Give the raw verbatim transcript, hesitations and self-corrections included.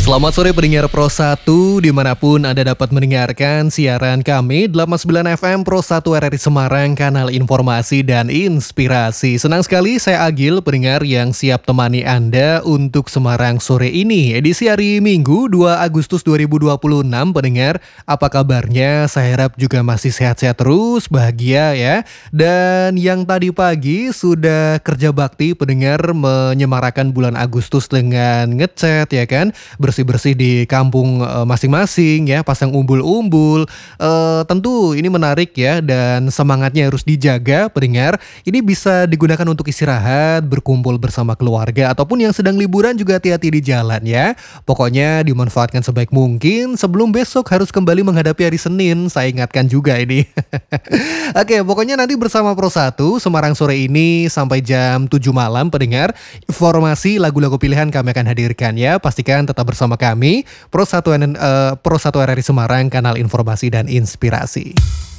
Selamat sore pendengar Pro satu, dimanapun Anda dapat mendengarkan siaran kami delapan puluh sembilan F M Pro satu R R I Semarang, kanal informasi dan inspirasi. Senang sekali saya Agil, pendengar yang siap temani Anda untuk Semarang sore ini. Edisi hari Minggu dua Agustus dua ribu dua puluh enam, pendengar. Apa kabarnya? Saya harap juga masih sehat-sehat terus, bahagia ya. Dan yang tadi pagi sudah kerja bakti, pendengar, menyemarakan bulan Agustus dengan ngecat ya kan, bersih-bersih di kampung e, masing-masing ya, pasang umbul-umbul. E, tentu ini menarik ya, dan semangatnya harus dijaga, pendengar. Ini bisa digunakan untuk istirahat, berkumpul bersama keluarga, ataupun yang sedang liburan juga hati-hati di jalan ya. Pokoknya dimanfaatkan sebaik mungkin sebelum besok harus kembali menghadapi hari Senin. Saya ingatkan juga ini. Oke, pokoknya nanti bersama Pro satu Semarang sore ini sampai jam tujuh malam, pendengar. Informasi lagu-lagu pilihan kami akan hadirkan ya. Pastikan tetap bersama kami, Pro satu, uh, Pro satu R R I Semarang, kanal informasi dan inspirasi.